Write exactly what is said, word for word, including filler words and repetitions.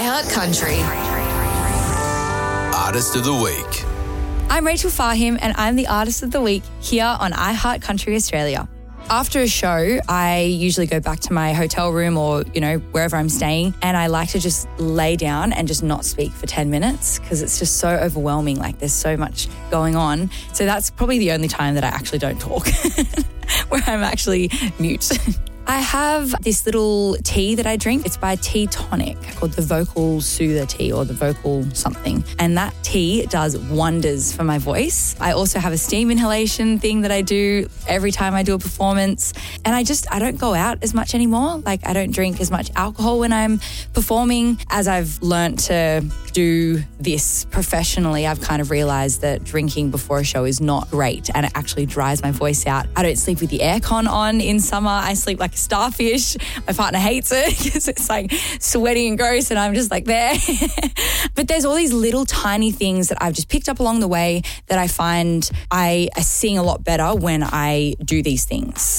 iHeartCountry. Artist of the Week. I'm Rachel Fahim and I'm the Artist of the Week here on iHeartCountry Australia. After a show, I usually go back to my hotel room or, you know, wherever I'm staying, and I like to just lay down and just not speak for ten minutes because it's just so overwhelming. Like, there's so much going on. So that's probably the only time that I actually don't talk, where I'm actually mute. I have this little tea that I drink. It's by Tea Tonic called the Vocal Soother Tea or the Vocal something. And that tea does wonders for my voice. I also have a steam inhalation thing that I do every time I do a performance. And I just, I don't go out as much anymore. Like, I don't drink as much alcohol when I'm performing. As I've learnt to do this professionally, I've kind of realised that drinking before a show is not great and it actually dries my voice out. I don't sleep with the aircon on in summer. I sleep like a starfish. My partner hates it because it's like sweaty and gross and I'm just like there. But there's all these little tiny things that I've just picked up along the way that I find I, I sing a lot better when I do these things.